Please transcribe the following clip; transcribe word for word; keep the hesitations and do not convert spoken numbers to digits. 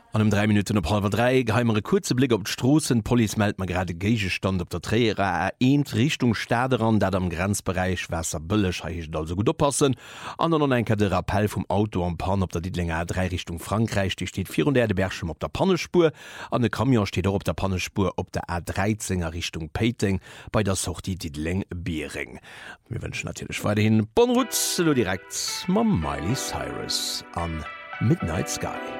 An um drei Minuten op halber drei geheimere kurze Blick op d'Strossen, Poli meldt man gerade Gegestand op der Träer eenent Richtung Staderan, dat am Grenzbereich wässer bëllech ha also gut oppassen. An an enker de Rappell vum Auto am Pan op der Diedlinger A drei Richtung Frankreich, die steht vier der Bergschem op der Pannespur, an de Kamion steht auch op der Pannespur op der A dreizehner Richtung Peting bei der Sochti Diedling Biering. Wir wünschen natürlich weiterhin Bonrutz, direkt ma Miley Cyrus an Midnight Sky.